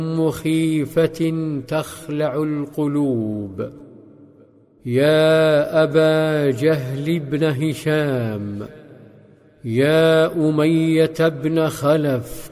مخيفة تخلع القلوب. يا أبا جهل بن هشام، يا أمية بن خلف،